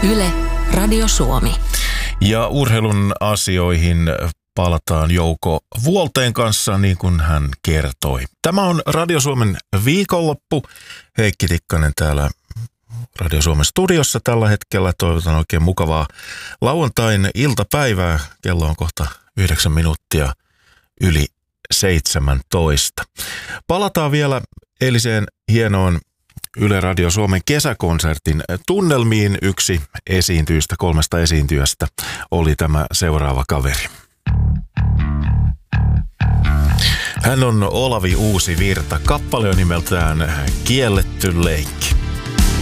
Yle, Radio Suomi. Ja urheilun asioihin palataan Jouko Vuolteen kanssa, niin kuin hän kertoi. Tämä on Radio Suomen viikonloppu. Heikki Tikkanen täällä Radio Suomen studiossa tällä hetkellä. Toivotan oikein mukavaa lauantain iltapäivää. Kello on kohta 9 minuuttia yli 17. Palataan vielä eiliseen hienoon Yle Radio Suomen kesäkonsertin tunnelmiin. Yksi esiintyjistä, 3 esiintyjästä oli tämä seuraava kaveri. Hän on Olavi Uusivirta. Kappale on nimeltään Kielletty leikki.